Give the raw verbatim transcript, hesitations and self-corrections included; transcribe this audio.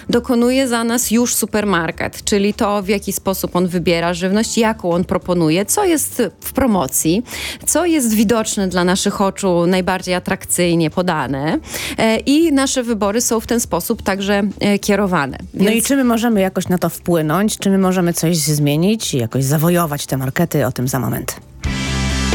dokonuje za nas już supermarket, czyli to, w jaki sposób on wybiera żywność, jaką on proponuje, co jest w promocji, co jest widoczne dla naszych oczu, najbardziej atrakcyjnie podane e, i nasze wybory są w ten sposób także e, kierowane. Więc... No i czy my możemy jakoś na to wpłynąć? Czy my możemy coś zmienić, jakoś zawojować te markety? O tym za moment.